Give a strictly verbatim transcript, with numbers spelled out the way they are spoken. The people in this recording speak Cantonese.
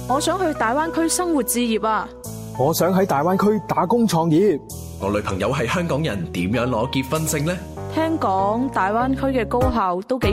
我想去大灣區生活置業啊！ 我想喺大灣區打工創業。 我女朋友係香港人，點樣攞結婚證呢？ 聽講大灣區嘅高校都幾